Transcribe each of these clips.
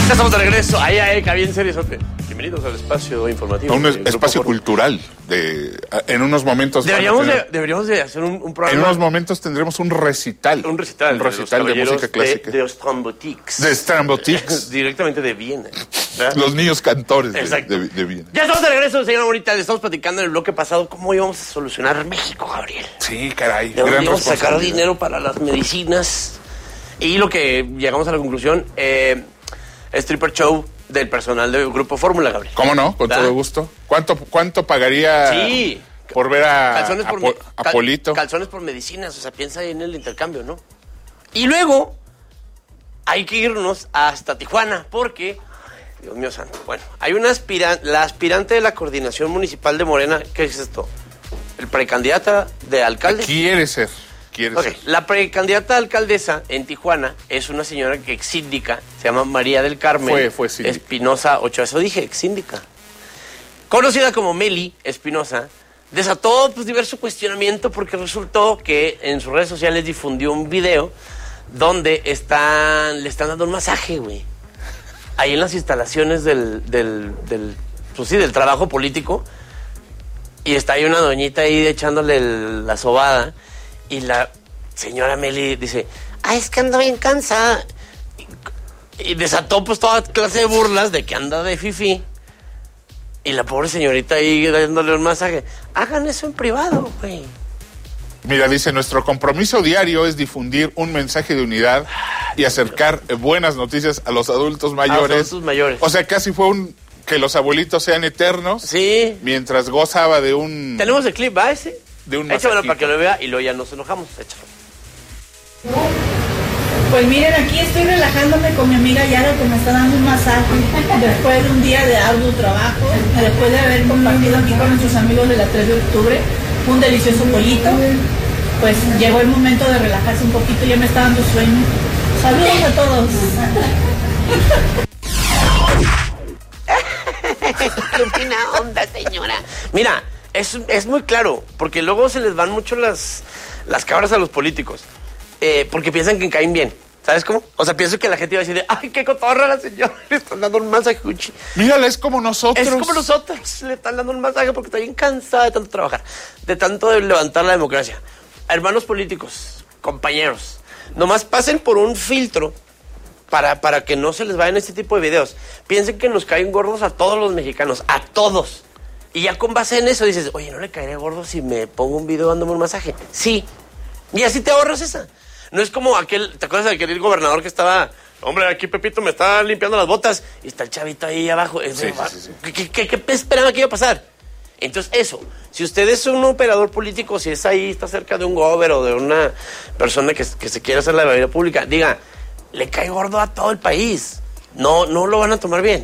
Ya estamos de regreso. Ahí, bien seriosote. Bienvenidos al espacio informativo. A un espacio cultural. En unos momentos... Deberíamos de hacer un programa. En unos momentos tendremos un recital. Un recital de música clásica. De Strambotics. De Strambotics. Directamente de Viena. Los niños cantores de Viena. Ya estamos de regreso, señora Bonita. Le estamos platicando en el bloque pasado cómo íbamos a solucionar México, Gabriel. Sí, caray. De dónde íbamos a sacar dinero para las medicinas. Y lo que llegamos a la conclusión... stripper show del personal del Grupo Fórmula, Gabriel. ¿Cómo no? Con todo gusto. ¿Cuánto pagaría por ver a Polito? Calzones por medicinas, o sea, piensa en el intercambio, ¿no? Y luego hay que irnos hasta Tijuana, porque, Dios mío santo, bueno, hay una la aspirante de la coordinación municipal de Morena, ¿qué es esto? El precandidata de alcalde. Quiere ser. La precandidata alcaldesa en Tijuana es una señora que ex síndica, se llama María del Carmen fue síndica. Espinosa Ochoa, eso dije, ex síndica. Conocida como Meli Espinosa, desató diverso cuestionamiento porque resultó que en sus redes sociales difundió un video donde le están dando un masaje, güey. Ahí en las instalaciones del trabajo político. Y está ahí una doñita ahí echándole la sobada. Y la señora Meli dice, es que ando bien cansada. Y desató toda clase de burlas de que anda de fifí. Y la pobre señorita ahí dándole un masaje. Hagan eso en privado, güey. Mira, dice, nuestro compromiso diario es difundir un mensaje de unidad y acercar buenas noticias a los adultos mayores. O sea, casi fue que los abuelitos sean eternos. Sí. Mientras gozaba de un... Tenemos el clip, ¿va ese? Échamelo para que lo vea y luego ya nos enojamos. Échalo. Pues miren, aquí estoy relajándome con mi amiga Yara, que me está dando un masaje después de un día de arduo trabajo, después de haber compartido aquí con nuestros amigos de la 3 de octubre un delicioso pollito. Pues llegó el momento de relajarse un poquito, ya me está dando sueño. Saludos a todos. ¡Qué buena onda, señora! Mira, es muy claro, porque luego se les van mucho las cabras a los políticos, porque piensan que caen bien. ¿Sabes cómo? O sea, pienso que la gente iba a decir, ¡ay, qué cotorra la señora! Le están dando un masaje. Mírala, es como nosotros. Le están dando un masaje porque está bien cansada de tanto trabajar, de tanto de levantar la democracia. Hermanos políticos, compañeros, nomás pasen por un filtro para que no se les vayan este tipo de videos. Piensen que nos caen gordos a todos los mexicanos, a todos. Y ya con base en eso dices, oye, ¿no le caeré gordo si me pongo un video dándome un masaje? Sí. Y así te ahorras esa. No es como ¿te acuerdas de aquel gobernador que estaba, hombre, aquí Pepito me está limpiando las botas y está el chavito ahí abajo? Sí. ¿Qué esperaba que iba a pasar? Entonces eso, si usted es un operador político, si es ahí, está cerca de un gober o de una persona que se quiere hacer la vida pública, diga, le cae gordo a todo el país. No lo van a tomar bien.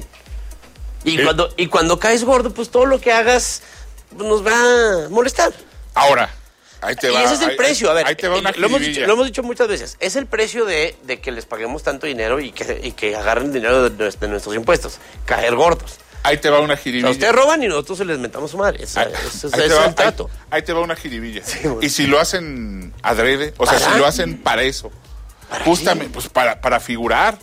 Y cuando caes gordo, pues todo lo que hagas nos va a molestar. Ahora, ahí te va. Y ese es el precio, a ver. Ahí te va una lo hemos dicho muchas veces. Es el precio de que les paguemos tanto dinero y que agarren dinero de nuestros impuestos. Caer gordos. Ahí te va una jiribilla. O sea, ustedes roban y nosotros se les mentamos su madre. Ese es el trato. Ahí te va una jiribilla. Sí, bueno. Y si lo hacen adrede, o sea, si lo hacen para eso. Justamente, pues para figurar.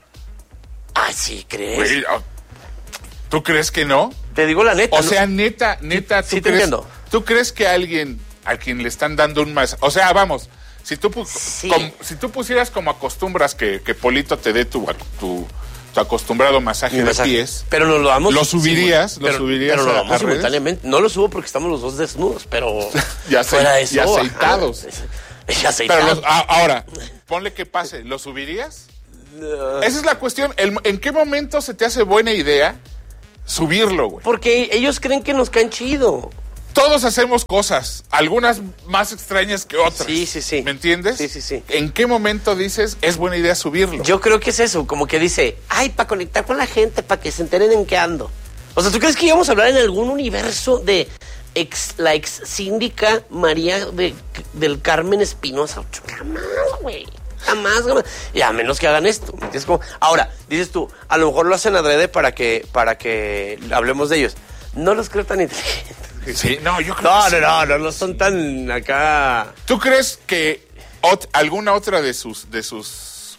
Ah, sí, ¿crees? Güey, ¿tú crees que no? Te digo la neta. O sea, neta, sí te entiendo. ¿Tú crees que alguien a quien le están dando un más? O sea, vamos, si tú pusieras como acostumbras que Polito te dé tu acostumbrado masaje de pies, pero nos lo damos. ¿Lo subirías? Pero lo damos simultáneamente. No lo subo porque estamos los dos desnudos, pero ya fuera eso. Ya aceitados. Ya aceitados. Pero ahora, ponle que pase, ¿lo subirías? Esa es la cuestión. ¿En qué momento se te hace buena idea subirlo, güey? Porque ellos creen que nos caen chido. Todos hacemos cosas, algunas más extrañas que otras. Sí. ¿Me entiendes? Sí. ¿En qué momento dices, es buena idea subirlo? Yo creo que es eso, como que dice, para conectar con la gente, para que se enteren en qué ando. O sea, ¿tú crees que íbamos a hablar en algún universo de la ex síndica María del Carmen Espinosa? Jamás, güey. Jamás. Y a menos que hagan esto. ¿Me entiendes? Ahora, dices tú, a lo mejor lo hacen adrede para que hablemos de ellos. No los creo tan inteligentes. Sí, no, yo creo que no son tan acá. ¿Tú crees que alguna otra de sus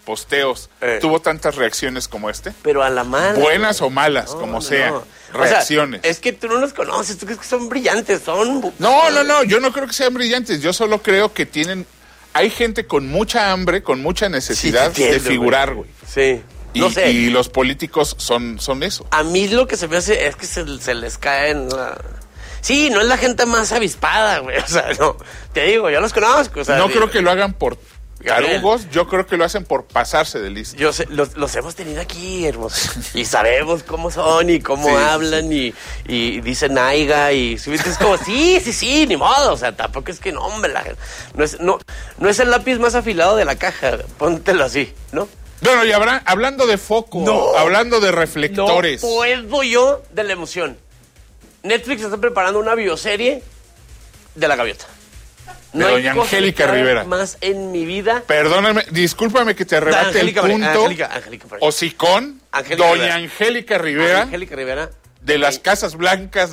posteos tuvo tantas reacciones como este? Pero a la mala. Buenas o malas, como sea. Reacciones. O sea, es que tú no los conoces, tú crees que son brillantes, son... No, yo no creo que sean brillantes, yo solo creo que hay gente con mucha hambre, con mucha necesidad de figurar, güey. Sí. No sé. Y los políticos son eso. A mí lo que se me hace es que se les cae en la... Sí, no es la gente más avispada, güey. O sea, no. Te digo, yo los conozco. O sea, no creo que lo hagan por tarugos, yo creo que lo hacen por pasarse de listo. Yo sé, los hemos tenido aquí, hermoso. Y sabemos cómo son y cómo hablan y dicen aiga y es como, sí, ni modo. O sea, tampoco es que no, hombre, no es el lápiz más afilado de la caja, póntelo así, ¿no? Bueno, y hablando de foco, hablando de reflectores. No puedo yo de la emoción. Netflix está preparando una bioserie de la gaviota. De doña Angélica Rivera. Más en mi vida. Perdóname, discúlpame que te arrebate el punto. Hocicón, doña Angélica Rivera. Angélica Rivera. De las Casas Blancas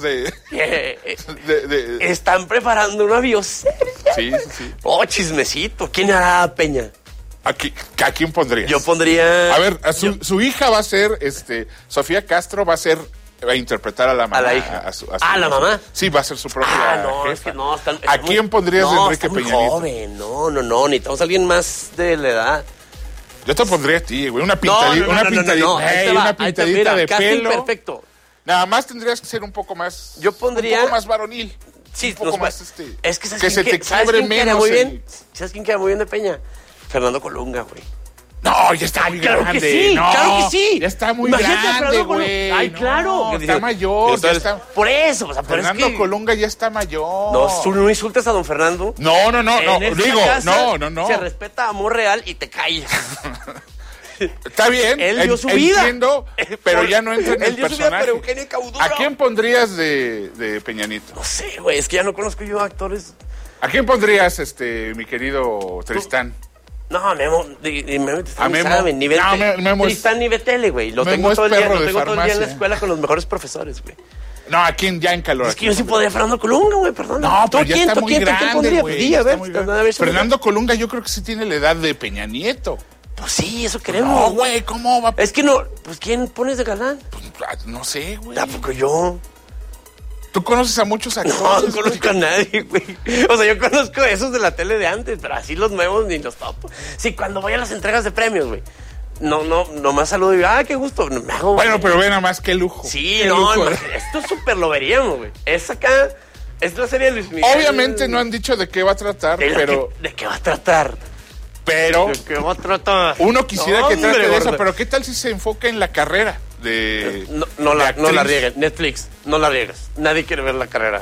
Están preparando una bioserie. Sí. Oh, chismecito. ¿Quién hará Peña? ¿A quién pondrías? Yo pondría... A ver, su hija va a ser, Sofía Castro va a interpretar a la mamá. A la hija. ¿A la mamá? Sí, va a ser su propia jefa. Es que no. ¿A quién pondrías de Enrique Peña Nieto? Joven, no. Necesitamos a alguien más de la edad. Yo te pondría a ti, güey. Una pintadita, una pintadita de pelo. Perfecto. Nada más tendrías que ser un poco más... Yo pondría... Un poco más varonil. Sí, un poco más Es que se te quiebre menos. ¿Sabes quién queda muy bien de Peña? Fernando Colunga, güey. No, ya está muy grande. Que sí, claro que sí. Ya está muy grande, güey. Ay, claro. Está mayor. Entonces, por eso. O sea, Fernando Colunga ya está mayor. No insultes a don Fernando. No. No. Se respeta amor real y te callas. Está bien. Él dio su vida. Entiendo, pero ya no entra en el personaje. Él dio su vida, pero Eugenio Cauduro. ¿A quién pondrías de Peña Nieto? No sé, güey. Es que ya no conozco yo actores. ¿A quién pondrías, mi querido Tristán? No, Memo, ni Tristán ni Betele, güey. Lo tengo todo el día en la escuela con los mejores profesores, güey. No, ¿a quién ya en calor? Es que yo sí podría Fernando Colunga, güey, perdón. No, pero ya está muy grande, güey. Fernando Colunga yo creo que sí tiene la edad de Peña Nieto. Pues sí, eso queremos. No, güey, ¿cómo va? Es que no, pues ¿quién pones de galán? Pues, no sé, güey. Tampoco yo. ¿Tú conoces a muchos actores? No conozco a nadie, güey. O sea, yo conozco a esos de la tele de antes, pero así los nuevos ni los topo. Sí, cuando voy a las entregas de premios, güey. Nomás saludo y digo, qué gusto. Me hago, bueno, pero ve nada más, qué lujo. Sí, esto súper lo veríamos, güey. Es la serie de Luis Miguel. Obviamente no han dicho de qué va a tratar, pero... ¿De qué va a tratar? Pero... ¿De qué va a tratar? Uno quisiera que trate de eso, pero ¿qué tal si se enfoca en la carrera? No la rieguen. Netflix, no la riegues. Nadie quiere ver la carrera.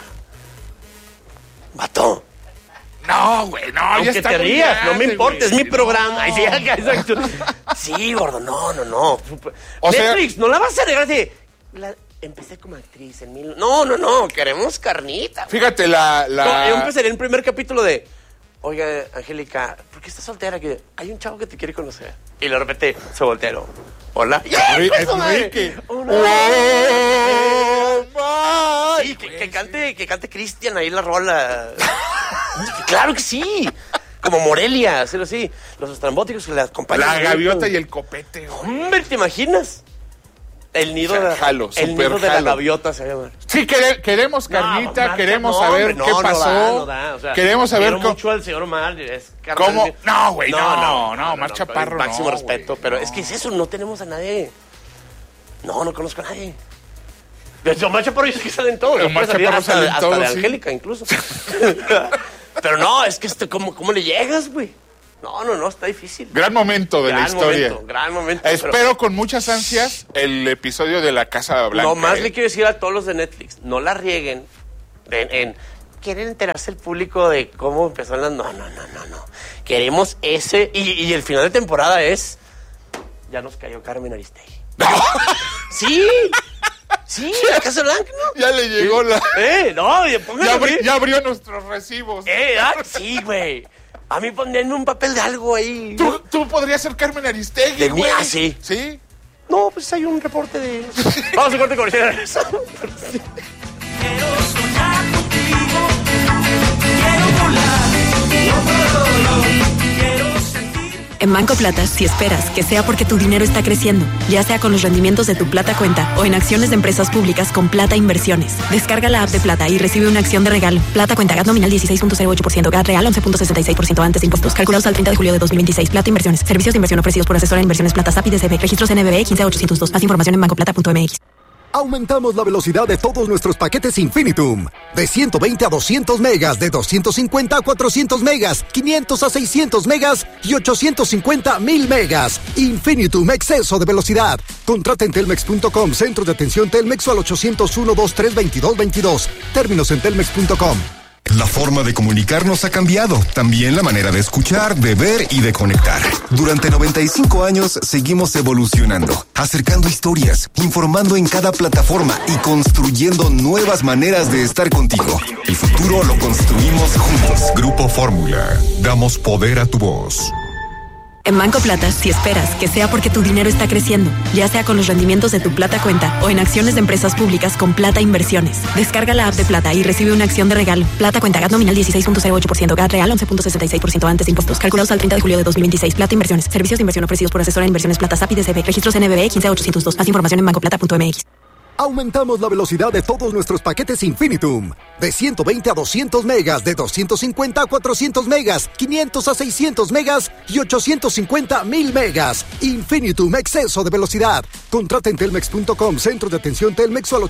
Vato. No, güey, no. Aunque ya está te rías, grande, no me importa, güey. es mi programa. No. Sí, gordo, no. Netflix, no la vas a negar así. Empecé como actriz en No, queremos carnita. Fíjate, yo empezaría en el primer capítulo de... Oiga, Angélica, ¿por qué estás soltera? Que hay un chavo que te quiere conocer. Y lo repete, soy voltero. Hola. Enrique. Sí, que cante Cristian ahí la rola. Claro que sí. Como Morelia, hacerlo así. Los estrambóticos que la acompañan. La gaviota y el copete. Hombre, ¿te imaginas? El nido, nido de la gaviota se llama. Sí, queremos carnita, queremos saber qué pasó. O sea, queremos saber cómo... mucho al señor Omar. ¿Cómo? No, güey, no, Omar Chaparro, no. Máximo respeto, pero es que es eso, no tenemos a nadie. No conozco a nadie. Desde Omar Chaparro es que salen todos. Omar Chaparro salen todos, hasta de Angélica, incluso. Pero no, es que ¿cómo le llegas, güey? No, está difícil. Gran momento de la historia. Gran momento. Espero con muchas ansias el episodio de la Casa Blanca. Nomás le quiero decir a todos los de Netflix, no la rieguen ¿quieren enterarse el público de cómo empezó la... No. Queremos ese... Y el final de temporada es... Ya nos cayó Carmen Aristegui. No. Sí, la Casa Blanca, ¿no? Ya le llegó la... Ya abrió nuestros recibos. Sí, güey. A mí ponenme un papel de algo ahí. ¿Tú podrías ser Carmen Aristegui, güey? Sí. ¿Sí? No, pues hay un reporte de... Vamos a corte comercial. Quiero soñar contigo. Quiero volar. Quiero sentir. Banco Plata, si esperas que sea porque tu dinero está creciendo, ya sea con los rendimientos de tu Plata Cuenta o en acciones de empresas públicas con Plata Inversiones. Descarga la app de Plata y recibe una acción de regalo. Plata Cuenta, GAT nominal 16.08%, GAT real 11.66% antes de impuestos. Calculados al 30 de julio de 2026. Plata Inversiones. Servicios de inversión ofrecidos por asesora de inversiones Plata SAP y DCB. Registros NBB 15802. Más información en bancoplata.mx. Aumentamos la velocidad de todos nuestros paquetes Infinitum. De 120 a 200 megas, de 250 a 400 megas, 500 a 600 megas y 850 a 1000 megas. Infinitum, exceso de velocidad. Contrata en telmex.com, centro de atención Telmex o al 801-2322-22. Términos en telmex.com. La forma de comunicarnos ha cambiado, también la manera de escuchar, de ver y de conectar. Durante 95 años seguimos evolucionando, acercando historias, informando en cada plataforma y construyendo nuevas maneras de estar contigo. El futuro lo construimos juntos. Grupo Fórmula, damos poder a tu voz. En Banco Plata, si esperas que sea porque tu dinero está creciendo, ya sea con los rendimientos de tu Plata Cuenta o en acciones de empresas públicas con Plata Inversiones. Descarga la app de Plata y recibe una acción de regalo. Plata Cuenta, GAT nominal 16.08%, GAT real 11.66% antes de impuestos. Calculados al 30 de julio de 2026. Plata Inversiones. Servicios de inversión ofrecidos por asesora de inversiones Plata SAP y DCB. Registros NBB 15802. Más información en bancoplata.mx. Aumentamos la velocidad de todos nuestros paquetes Infinitum. De 120 a 200 megas, de 250 a 400 megas, 500 a 600 megas y 850 a 1000 megas. Infinitum, exceso de velocidad. Contrata en telmex.com, centro de atención Telmex o al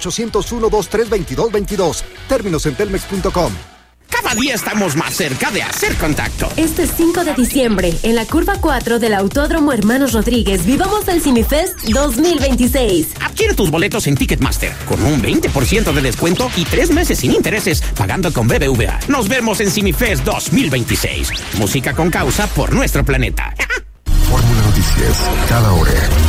801-2322-22. Términos en telmex.com. Cada día estamos más cerca de hacer contacto. Este 5 de diciembre, en la curva 4 del Autódromo Hermanos Rodríguez, vivamos el CineFest 2026. Adquiere tus boletos en Ticketmaster con un 20% de descuento y 3 meses sin intereses, pagando con BBVA. Nos vemos en CineFest 2026. Música con causa por nuestro planeta. Fórmula Noticias, cada hora.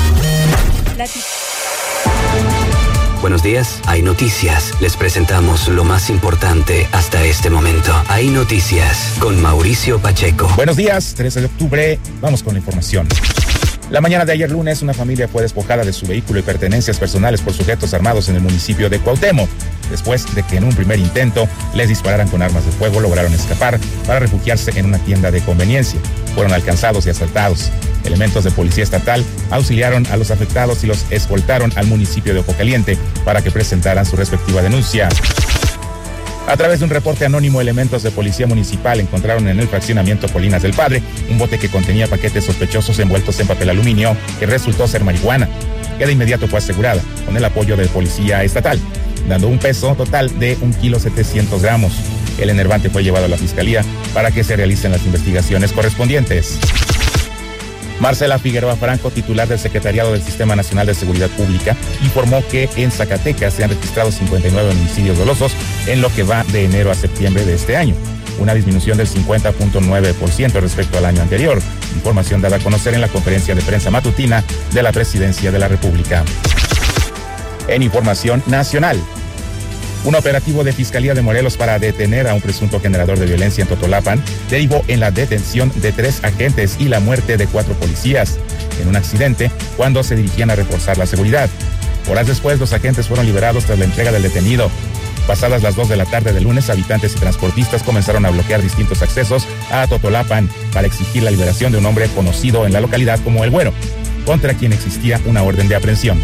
Buenos días, hay noticias. Les presentamos lo más importante hasta este momento. Hay noticias con Mauricio Pacheco. Buenos días, 13 de octubre, vamos con la información. La mañana de ayer lunes, una familia fue despojada de su vehículo y pertenencias personales por sujetos armados en el municipio de Cuauhtémoc. Después de que en un primer intento les dispararan con armas de fuego, lograron escapar para refugiarse en una tienda de conveniencia. Fueron alcanzados y asaltados. Elementos de policía estatal auxiliaron a los afectados y los escoltaron al municipio de Ojo Caliente para que presentaran su respectiva denuncia. A través de un reporte anónimo, elementos de policía municipal encontraron en el fraccionamiento Colinas del Padre un bote que contenía paquetes sospechosos envueltos en papel aluminio que resultó ser marihuana, que de inmediato fue asegurada con el apoyo de policía estatal, dando un peso total de 1,7 kg. El enervante fue llevado a la fiscalía para que se realicen las investigaciones correspondientes. Marcela Figueroa Franco, titular del Secretariado del Sistema Nacional de Seguridad Pública, informó que en Zacatecas se han registrado 59 homicidios dolosos en lo que va de enero a septiembre de este año, una disminución del 50.9% respecto al año anterior, información dada a conocer en la conferencia de prensa matutina de la Presidencia de la República. En información nacional, un operativo de Fiscalía de Morelos para detener a un presunto generador de violencia en Totolapan derivó en la detención de 3 agentes y la muerte de 4 policías en un accidente cuando se dirigían a reforzar la seguridad. Horas después, los agentes fueron liberados tras la entrega del detenido. Pasadas las 2 de la tarde del lunes, habitantes y transportistas comenzaron a bloquear distintos accesos a Totolapan para exigir la liberación de un hombre conocido en la localidad como El Güero, contra quien existía una orden de aprehensión.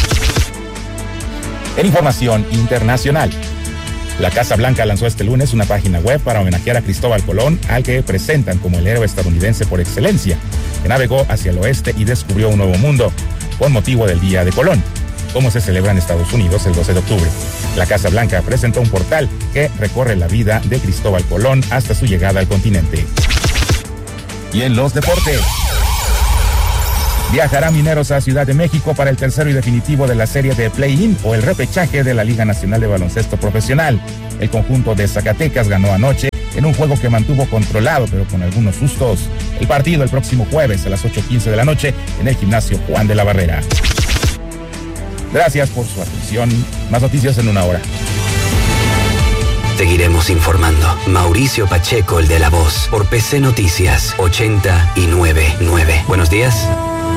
En información internacional, la Casa Blanca lanzó este lunes una página web para homenajear a Cristóbal Colón, al que presentan como el héroe estadounidense por excelencia, que navegó hacia el oeste y descubrió un nuevo mundo, con motivo del Día de Colón, como se celebra en Estados Unidos el 12 de octubre. La Casa Blanca presentó un portal que recorre la vida de Cristóbal Colón hasta su llegada al continente. Y en los deportes, viajará Mineros a Ciudad de México para el tercero y definitivo de la serie de play-in o el repechaje de la Liga Nacional de Baloncesto Profesional. El conjunto de Zacatecas ganó anoche en un juego que mantuvo controlado, pero con algunos sustos. El partido el próximo jueves a las 8:15 de la noche en el gimnasio Juan de la Barrera. Gracias por su atención. Más noticias en una hora. Seguiremos informando. Mauricio Pacheco, el de La Voz, por PC Noticias 899. Buenos días.